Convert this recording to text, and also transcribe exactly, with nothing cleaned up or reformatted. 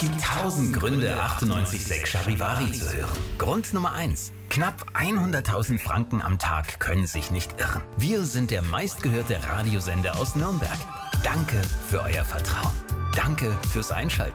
gibt tausend Gründe, achtundneunzig Komma sechs Charivari zu hören. Grund Nummer eins. Knapp hunderttausend Franken am Tag können sich nicht irren. Wir sind der meistgehörte Radiosender aus Nürnberg. Danke für euer Vertrauen. Danke fürs Einschalten.